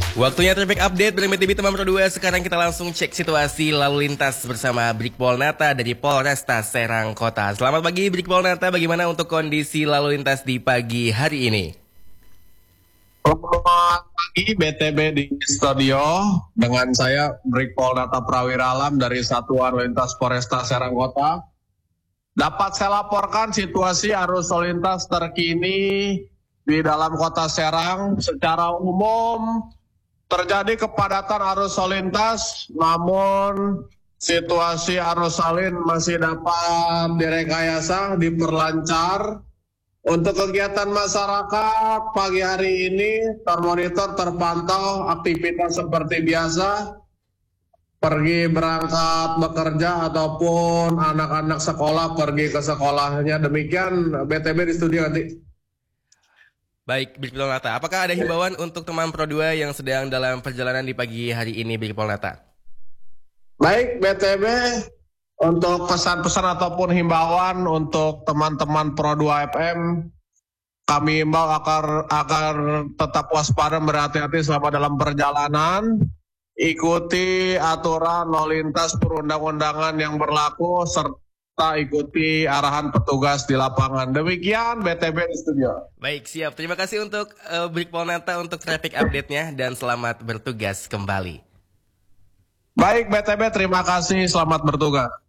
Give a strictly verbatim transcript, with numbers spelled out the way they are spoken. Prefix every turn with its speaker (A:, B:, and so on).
A: Waktunya traffic update dari M T B teman Pro dua. Sekarang kita langsung cek situasi lalu lintas bersama Brigpol Nata dari Polresta Serang Kota. Selamat pagi Brigpol Nata, bagaimana untuk kondisi lalu lintas di pagi hari ini?
B: Selamat pagi B T B di studio dengan saya Brigpol Nata Prawira Alam dari Satuan Lalu Lintas Polresta Serang Kota. Dapat saya laporkan situasi arus lalu lintas terkini di dalam kota Serang. Secara umum terjadi kepadatan arus lalu lintas, namun situasi arus salin masih dapat direkayasa, diperlancar. Untuk kegiatan masyarakat pagi hari ini termonitor terpantau aktivitas seperti biasa, pergi berangkat bekerja ataupun anak-anak sekolah pergi ke sekolahnya. Demikian B T B di studio nanti.
A: Baik, Brigpol Nata, apakah ada himbauan untuk teman Pro dua yang sedang dalam perjalanan di pagi hari ini, Brigpol Nata?
B: Baik, B T B, untuk pesan-pesan ataupun himbauan untuk teman-teman Pro dua F M, kami himbau agar, agar tetap waspada, berhati-hati selama dalam perjalanan, ikuti aturan lalu lintas perundang-undangan yang berlaku, serta ikuti arahan petugas di lapangan. Demikian B T B di studio.
A: Baik, siap. Terima kasih untuk uh, Brigpol Nata untuk traffic update-nya dan selamat bertugas kembali.
B: Baik B T B, terima kasih, selamat bertugas.